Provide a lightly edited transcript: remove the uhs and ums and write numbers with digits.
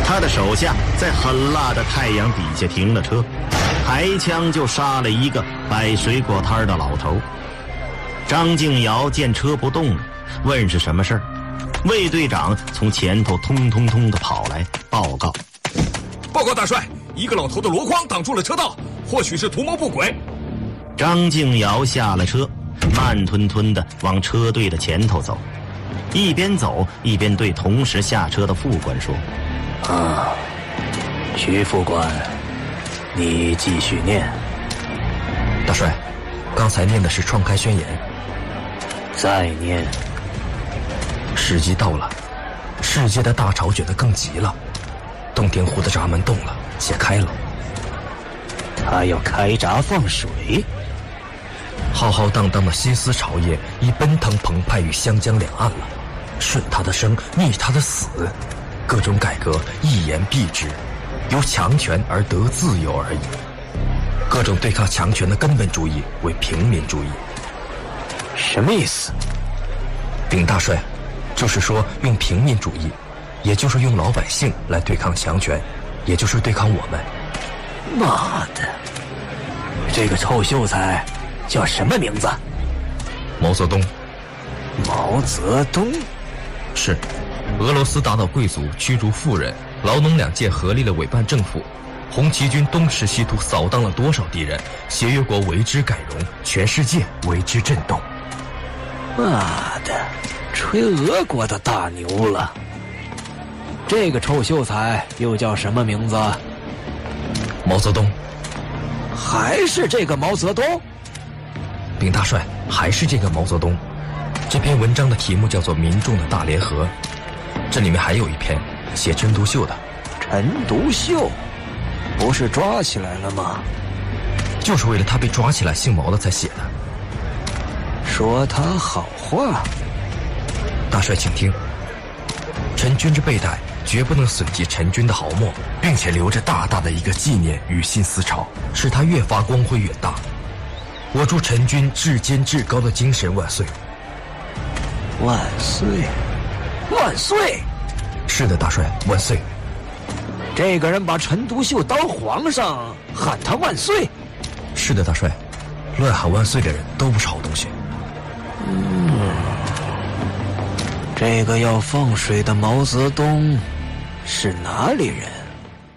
他的手下在很辣的太阳底下停了车，抬枪就杀了一个摆水果摊的老头。张敬尧见车不动了，问是什么事儿。卫队长从前头通通通的跑来报告： 报告大帅，一个老头的箩筐挡住了车道，或许是图谋不轨。 张敬尧下了车，慢吞吞地往车队的前头走，一边走一边对同时下车的副官说： 徐副官，你继续念。 大帅，刚才念的是创开宣言。 再念。 时机到了，世界的大潮卷得更急了，洞庭湖的闸门动了，解开了。 他要开闸放水。 浩浩荡荡的西斯朝业已奔腾澎湃于湘江两岸了，顺他的生，逆他的死，各种改革一言蔽之，由强权而得自由而已。各种对抗强权的根本主义为平民主义。 什么意思？ 禀大帅，就是说用平民主义，也就是用老百姓来对抗强权，也就是对抗我们。 妈的，这个臭秀才叫什么名字？ 毛泽东。 毛泽东？ 是，俄罗斯打倒贵族，驱逐富人，劳农两界合力的委办政府，红旗军东驰西突，扫荡了多少敌人，协约国为之改容，全世界为之震动。 妈的，吹俄国的大牛了。这个臭秀才又叫什么名字？ 毛泽东。 还是这个毛泽东？ 禀大帅，还是这个毛泽东。这篇文章的题目叫做《民众的大联合》，这里面还有一篇写陈独秀的。 陈独秀不是抓起来了吗？ 就是为了他被抓起来姓毛的才写的。 说他好话。 大帅请听，陈军之被逮绝不能损及陈军的毫末，并且留着大大的一个纪念与新思潮，使他越发光辉远大。我祝陈军至坚至高的精神万岁！ 万岁！万岁！ 是的，大帅，万岁！ 这个人把陈独秀当皇上，喊他万岁。 是的，大帅，乱喊万岁的人都不是好东西。 这个要放水的毛泽东是哪里人？